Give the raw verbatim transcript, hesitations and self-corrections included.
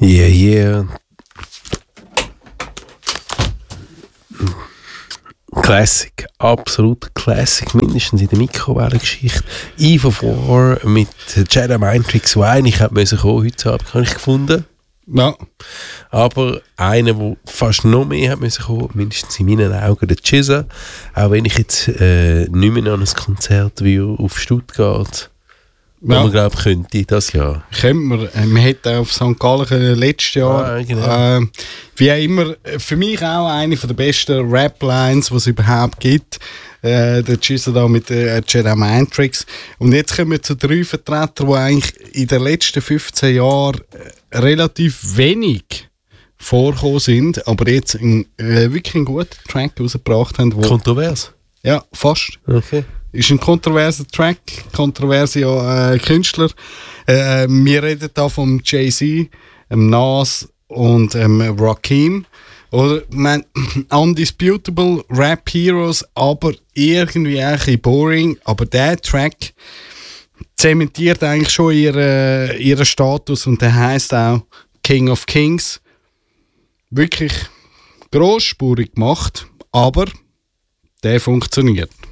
Yeah, yeah. Classic, absolut Classic, mindestens in der Mikrowellengeschichte. Eve of War mit Jedi Mind Tricks, der eigentlich hätte müssen kommen heute Abend, habe ich gefunden. Ja. Aber einer, der fast noch mehr hat müssen kommen, mindestens in meinen Augen, der Chizza. Auch wenn ich jetzt äh, nicht mehr an ein Konzert wie auf Stuttgart, wo Ja. man glaube könnte, das Jahr. Können wir. Äh, Wir hätten auf Sankt Gallen können, letztes Jahr. Ah, genau. äh, wie auch immer, für mich auch eine der besten Rap-Lines, die es überhaupt gibt. Äh, der Chizza da mit den Jedi Mind Tricks. Und jetzt kommen wir zu drei Vertretern, die eigentlich in den letzten fünfzehn Jahren äh, relativ wenig vorgekommen sind, aber jetzt einen, äh, wirklich einen guten Track rausgebracht haben. Wo, Kontrovers? ja, fast. Okay. Ist ein kontroverser Track, kontroverse äh, Künstler. Äh, wir reden da vom Jay-Z, ähm, Nas und ähm, Rakim. Oder, man, undisputable Rap Heroes, aber irgendwie ein bisschen boring. Aber der Track zementiert eigentlich schon ihren, ihren Status und der heisst auch King of Kings. Wirklich grossspurig gemacht, aber der funktioniert.